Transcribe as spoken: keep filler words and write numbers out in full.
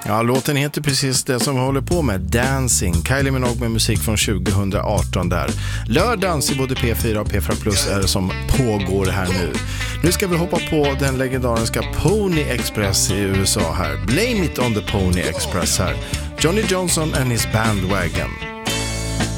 Ja, låten heter precis det som vi håller på med, Dancing. Kylie Minogue med musik från tjugo arton där. Lördans i både P fyra och P fyra Plus är det som pågår här nu. Nu ska vi hoppa på den legendariska Pony Express i U S A här. Blame it on the Pony Express här. Johnny Johnson and his bandwagon.